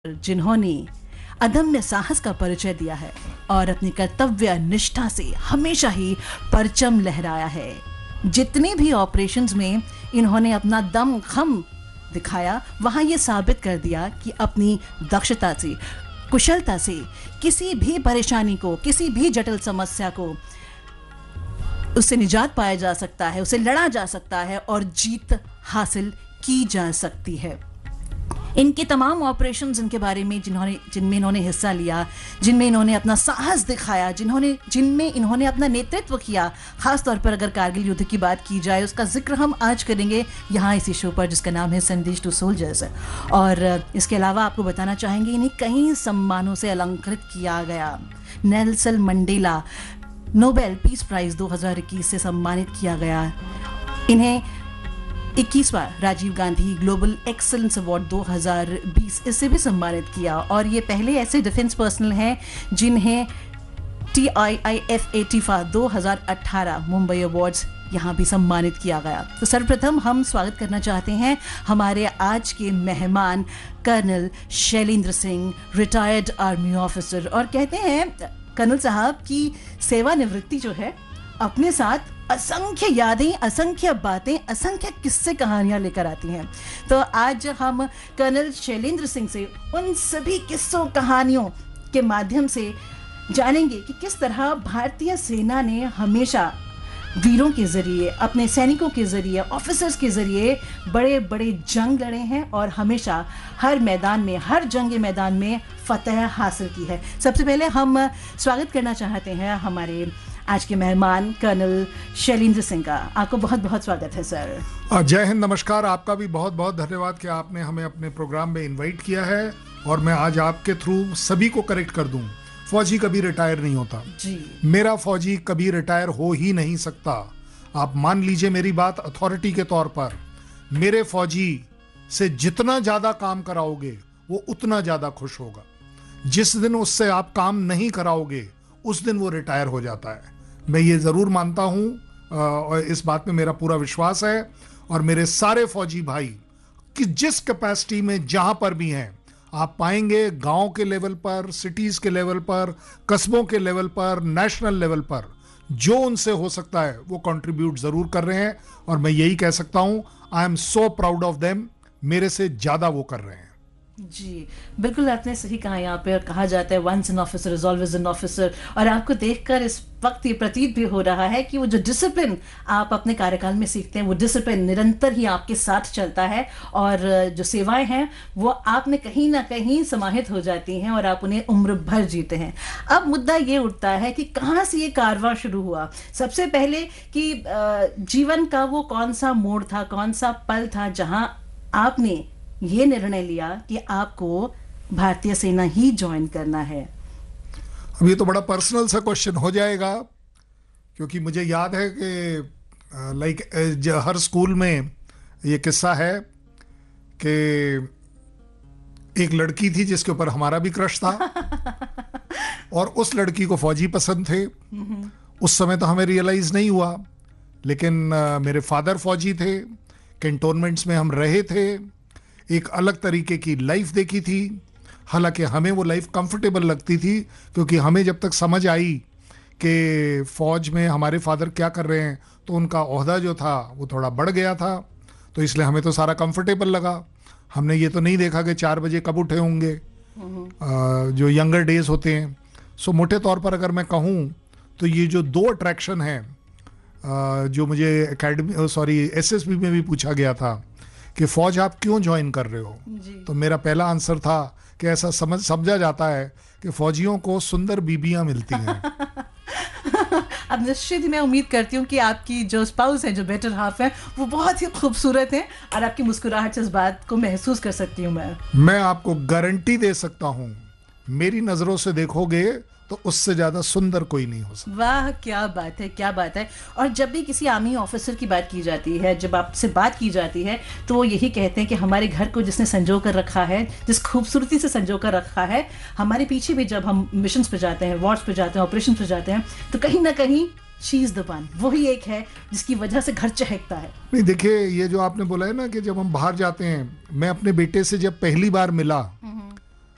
जिन्होंने अदम्य साहस का परिचय दिया है और अपनी कर्तव्य निष्ठा से हमेशा ही परचम लहराया है। जितने भी ऑपरेशंस में इन्होंने अपना दम खम दिखाया, वहां ये साबित कर दिया कि अपनी दक्षता से, कुशलता से किसी भी परेशानी को, किसी भी जटिल समस्या को उससे निजात पाया जा सकता है, उसे लड़ा जा सकता है और जीत हासिल की जा सकती है। इनके तमाम ऑपरेशंस इनके बारे में जिनमें इन्होंने हिस्सा लिया, जिनमें इन्होंने अपना साहस दिखाया, जिनमें इन्होंने अपना नेतृत्व किया, खास तौर पर अगर कारगिल युद्ध की बात की जाए, उसका जिक्र हम आज करेंगे यहाँ इसी शो पर, जिसका नाम है संदेश टू सोल्जर्स। और इसके अलावा आपको बताना चाहेंगे इन्हें कई सम्मानों से अलंकृत किया गया। Nelson Mandela Nobel peace prize 2021 से सम्मानित किया गया। इन्हें 21वां Rajiv Gandhi global excellence award 2020 इससे भी सम्मानित किया। और ये पहले ऐसे डिफेंस पर्सनल हैं जिन्हें TIIFA 2018 मुंबई अवार्ड्स यहाँ भी सम्मानित किया गया। तो सर्वप्रथम हम स्वागत करना चाहते हैं हमारे आज के मेहमान colonel Shailendra Singh, retired army officer. और कहते हैं कर्नल साहब की सेवानिवृत्ति जो है अपने साथ असंख्य यादें, असंख्य बातें, असंख्य किस्से कहानियां लेकर आती हैं। तो आज हम कर्नल शैलेंद्र सिंह से उन सभी किस्सों कहानियों के माध्यम से जानेंगे कि किस तरह भारतीय सेना ने हमेशा वीरों के जरिए, अपने सैनिकों के जरिए, ऑफिसर्स के जरिए बड़े बड़े जंग लड़े हैं और हमेशा हर मैदान में, हर जंग मैदान में फतह हासिल की है। सबसे पहले हम स्वागत करना चाहते हैं हमारे आज के मेहमान कर्नल शैलेंद्र सिंह का। आपको बहुत बहुत स्वागत है सर। जय हिंद, नमस्कार। आपका भी बहुत बहुत धन्यवाद कि आपने हमें अपने प्रोग्राम में इनवाइट किया है। और मैं आज आपके थ्रू सभी को करेक्ट कर दूं, फौजी कभी रिटायर नहीं होता जी। मेरा फौजी कभी रिटायर हो ही नहीं सकता। आप मान लीजिए मेरी बात अथॉरिटी के तौर पर, मेरे फौजी से जितना ज्यादा काम कराओगे वो उतना ज्यादा खुश होगा। जिस दिन उससे आप काम नहीं कराओगे उस दिन वो रिटायर हो जाता है। मैं ये जरूर मानता हूं और इस बात में मेरा पूरा विश्वास है। और मेरे सारे फौजी भाई कि जिस कैपेसिटी में जहां पर भी हैं, आप पाएंगे गांव के लेवल पर, सिटीज के लेवल पर, कस्बों के लेवल पर, नेशनल लेवल पर जो उनसे हो सकता है वो कंट्रीब्यूट जरूर कर रहे हैं। और मैं यही कह सकता हूं, I am so proud of them. मेरे से ज्यादा वो कर रहे हैं। जी बिल्कुल, आपने सही कहा। यहाँ पे कहा जाता है once an officer is always an officer. और आपको देखकर इस वक्त ये प्रतीत भी हो रहा है कि वो जो डिसिप्लिन आप अपने कार्यकाल में सीखते हैं, वो डिसिप्लिन निरंतर ही आपके साथ चलता है और जो सेवाएं हैं वो आप में कहीं ना कहीं समाहित हो जाती हैं और आप उन्हें उम्र भर जीते हैं। अब मुद्दा ये उठता है कि कहाँ से ये कारवां शुरू हुआ। सबसे पहले कि जीवन का वो कौन सा मोड़ था, कौन सा पल था जहां आपने ये निर्णय लिया कि आपको भारतीय सेना ही ज्वाइन करना है। अब ये तो बड़ा पर्सनल सा क्वेश्चन हो जाएगा, क्योंकि मुझे याद है कि हर स्कूल में ये किस्सा है कि एक लड़की थी जिसके ऊपर हमारा भी क्रश था और उस लड़की को फौजी पसंद थे। उस समय तो हमें रियलाइज नहीं हुआ, लेकिन मेरे फादर फौजी थे, कैंटोनमेंट्स में हम रहे थे, एक अलग तरीके की लाइफ देखी थी। हालांकि हमें वो लाइफ कंफर्टेबल लगती थी, क्योंकि हमें जब तक समझ आई कि फौज में हमारे फादर क्या कर रहे हैं तो उनका ओहदा जो था वो थोड़ा बढ़ गया था, तो इसलिए हमें तो सारा कंफर्टेबल लगा। हमने ये तो नहीं देखा कि 4 बजे कब उठे होंगे, जो यंगर डेज होते हैं। सो मोटे तौर पर अगर मैं कहूँ तो ये जो 2 अट्रैक्शन हैं जो मुझे SSB में भी पूछा गया था कि फौज आप क्यों ज्वाइन कर रहे हो, तो मेरा पहला आंसर था कि ऐसा समझा जाता है कि फौजियों को सुंदर बीबियां मिलती हैं। अब निश्चित ही मैं उम्मीद करती हूँ कि आपकी जो स्पाउस है, जो बेटर हाफ है, वो बहुत ही खूबसूरत है और आपकी मुस्कुराहट से इस बात को महसूस कर सकती हूँ। मैं आपको गारंटी दे सकता हूँ, मेरी नजरों से देखोगे तो उससे ज्यादा सुंदर कोई नहीं हो सकता। वाह, क्या बात है, क्या बात है। और जब भी किसी आर्मी ऑफिसर की बात की जाती है, जब आपसे बात की जाती है, तो वो यही कहते हैं कि हमारे घर को जिसने संजो कर रखा है, जिस खूबसूरती से संजो कर रखा है, हमारे पीछे भी जब हम मिशंस पे जाते हैं, वॉर्स पे जाते हैं, ऑपरेशन पे जाते हैं, तो कहीं ना कहीं शी इज द वन, वही एक है जिसकी वजह से घर चहकता है। नहीं, देखिए, ये जो आपने बोला है ना कि जब हम बाहर जाते हैं, मैं अपने बेटे से जब पहली बार मिला